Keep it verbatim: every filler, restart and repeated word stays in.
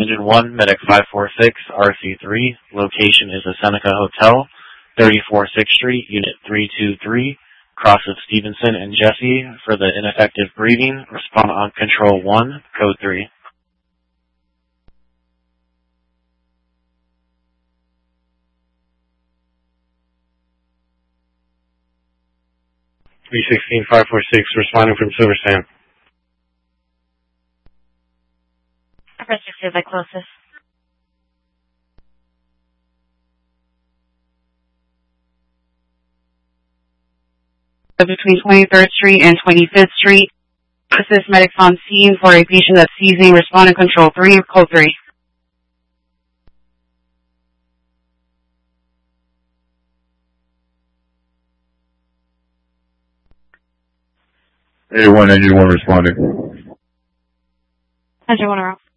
Engine one, Medic five four six, R C three. Location is the Seneca Hotel, thirty-four sixth Street, Unit three two three. Cross of Stevenson and Jesse for the ineffective breathing. Respond on Control one, Code three. three sixteen, five four six, responding from Silver Sand. Upper six is the closest. Between twenty-third Street and twenty-fifth Street. This is medics on scene for a patient that's seizing. Respond to Control three, Code three. eighty-one, engine one responding. Engine one,